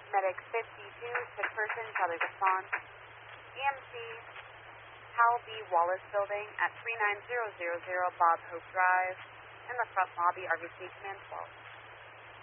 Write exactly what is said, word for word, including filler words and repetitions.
Medic fifty-two, sick person, shall they respond? E M C, Hal B. Wallace Building at three nine zero zero zero Bob Hope Drive, in the front lobby, R V C Command twelve.